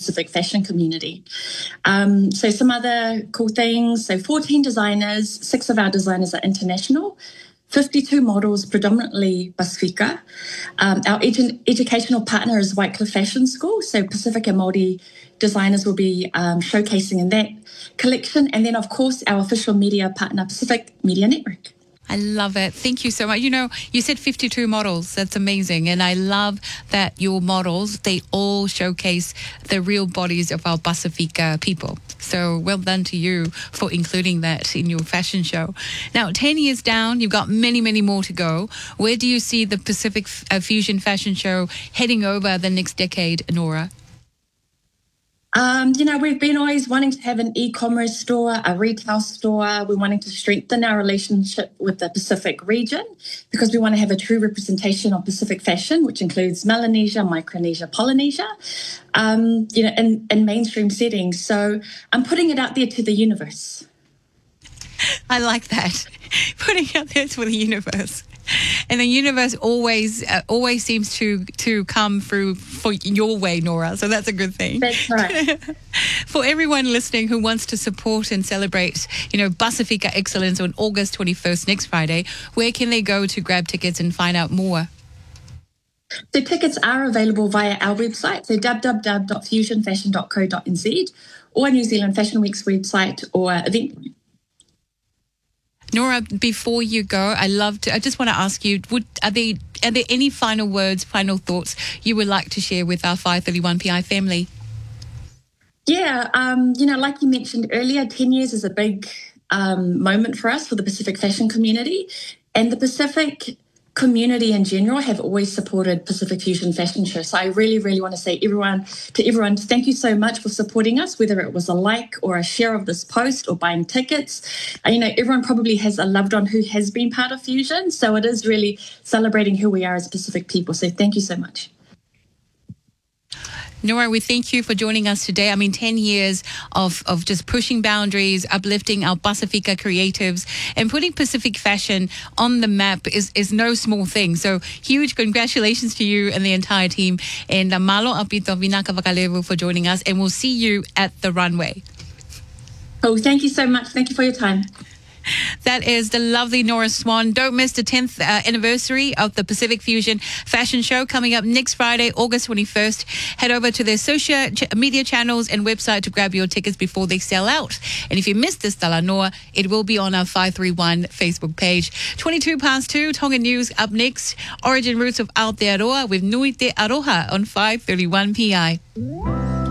Pacific fashion community. So some other cool things. So 14 designers, 6 of our designers are international, 52 models, predominantly Pasifika. Our educational partner is White Cliff Fashion School, so Pacifica Māori designers will be showcasing in that collection. And then, of course, our official media partner, Pacific Media Network. I love it. Thank you so much. You know, you said 52 models. That's amazing. And I love that your models, they all showcase the real bodies of our Pasifika people. So well done to you for including that in your fashion show. Now, 10 years down, you've got many, many more to go. Where do you see the Pacific Fusion Fashion Show heading over the next decade, Nora? We've been always wanting to have an e-commerce store, a retail store. We're wanting to strengthen our relationship with the Pacific region because we want to have a true representation of Pacific fashion, which includes Melanesia, Micronesia, Polynesia, in mainstream settings. So I'm putting it out there to the universe. I like that. Putting it out there to the universe. And the universe always seems to come through for your way, Nora. So that's a good thing. That's right. For everyone listening who wants to support and celebrate, Pasifika Excellence on August 21st, next Friday, where can they go to grab tickets and find out more? The tickets are available via our website, so www.fusionfashion.co.nz, or New Zealand Fashion Week's website or event. Nora, before you go, I just want to ask you, are there any final words, final thoughts you would like to share with our 531PI family? Yeah, like you mentioned earlier, 10 years is a big moment for us, for the Pacific fashion community. And the Pacific community in general have always supported Pacific Fusion Fashion Show. So I really, really want to say to everyone, thank you so much for supporting us, whether it was a like or a share of this post or buying tickets. Everyone probably has a loved one who has been part of Fusion. So it is really celebrating who we are as Pacific people. So thank you so much. Nora, we thank you for joining us today. 10 years of just pushing boundaries, uplifting our Pasifika creatives, and putting Pacific fashion on the map is no small thing. So huge congratulations to you and the entire team. And malo apito vinaka vakalevu for joining us, and we'll see you at the runway. Oh, thank you so much. Thank you for your time. That is the lovely Nora Swan. Don't miss the 10th anniversary of the Pacific Fusion Fashion Show coming up next Friday, August 21st. Head over to their social media channels and website to grab your tickets before they sell out. And if you missed this Talanoa, it will be on our 531 Facebook page. 2:22, Tonga News up next. Origin Roots of Aotearoa with Nui Te Aroha on 531 PI.